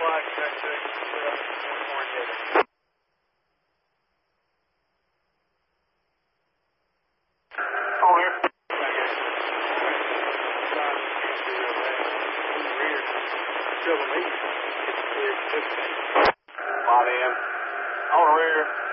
flag, check 6, 24 indicator. Oh, here. Spot in. On the rear.